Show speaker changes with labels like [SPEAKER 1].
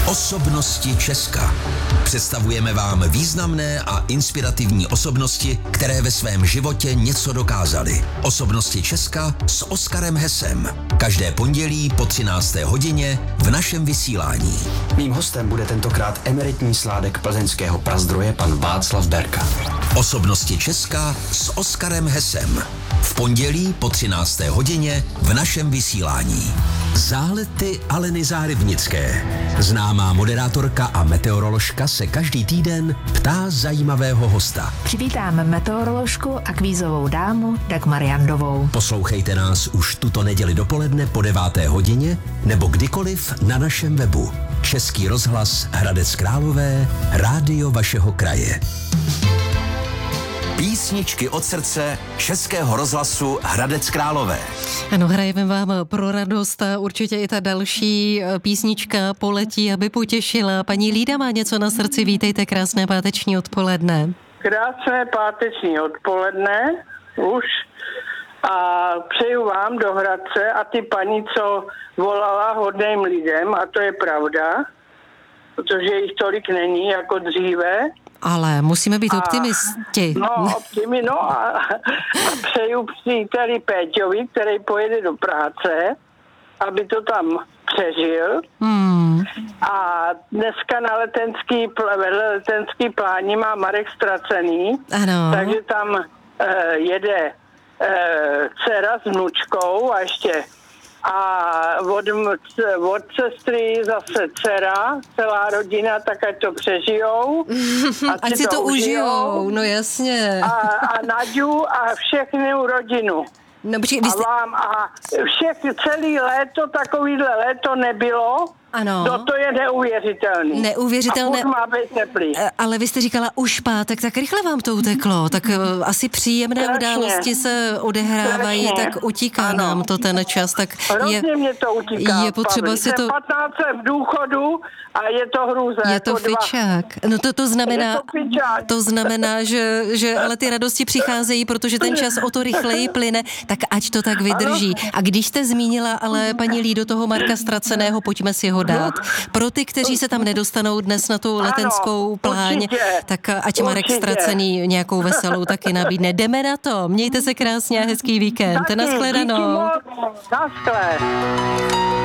[SPEAKER 1] Osobnosti Česka. Představujeme vám významné a inspirativní osobnosti, které ve svém životě něco dokázaly. Osobnosti Česka s Oskarem Hesem. Každé pondělí po 13. hodině v našem vysílání.
[SPEAKER 2] Mým hostem bude tentokrát emeritní sládek plzeňského Prazdroje pan Václav Berka.
[SPEAKER 1] Osobnosti Česka s Oskarem Hesem. V pondělí po 13. hodině v našem vysílání. Zálety Aleny Zárybnické. Známá moderátorka a meteoroložka se každý týden ptá zajímavého hosta.
[SPEAKER 3] Přivítám meteoroložku a kvízovou dámu Dagmar Jandovou.
[SPEAKER 1] Poslouchejte nás už tuto neděli dopoledne po 9. hodině nebo kdykoliv na našem webu. Český rozhlas Hradec Králové, rádio vašeho kraje. Písničky od srdce Českého rozhlasu Hradec Králové.
[SPEAKER 4] Ano, hrajeme vám pro radost a určitě i ta další písnička poletí, aby potěšila. Paní Lída má něco na srdci, vítejte, krásné páteční odpoledne.
[SPEAKER 5] Krásné páteční odpoledne už a přeju vám do Hradce a ty paní, co volala hodným lidem, a to je pravda, protože jich tolik není jako dříve.
[SPEAKER 4] Ale musíme být optimisti.
[SPEAKER 5] A přeju příteli Péťovi, který pojede do práce, aby to tam přežil. A dneska na letenský pláni má Marek Ztracený,
[SPEAKER 4] ano.
[SPEAKER 5] Takže tam jede dcera s vnučkou a ještě od sestry zase dcera, celá rodina, tak ať to přežijou.
[SPEAKER 4] Ať si to užijou, no jasně.
[SPEAKER 5] A Naďu a všechny rodinu.
[SPEAKER 4] No,
[SPEAKER 5] celý léto, takovýhle léto nebylo.
[SPEAKER 4] Ano.
[SPEAKER 5] To je neuvěřitelný.
[SPEAKER 4] Neuvěřitelné.
[SPEAKER 5] A furt má být teplý.
[SPEAKER 4] Ale vy jste říkala už pátek, tak rychle vám to uteklo. Tak asi příjemné události se odehrávají, tak utíká nám to ten čas. Tak
[SPEAKER 5] hrozně mě to utíká.
[SPEAKER 4] Je potřeba si to...
[SPEAKER 5] 15 v důchodu a je to hrůze.
[SPEAKER 4] Je to fičák. No to znamená, že ale ty radosti přicházejí, protože ten čas o to rychleji plyne, tak ať to tak vydrží. A když jste zmínila, ale paní Lído, toho Marka Ztraceného, pojďme si ho dát. Pro ty, kteří se tam nedostanou dnes na tu letenskou pláň,
[SPEAKER 5] určitě,
[SPEAKER 4] tak ať Marek Ztracený nějakou veselou taky nabídne. Jdeme na to. Mějte se krásně a hezký víkend. Naschledanou.
[SPEAKER 5] Naschle.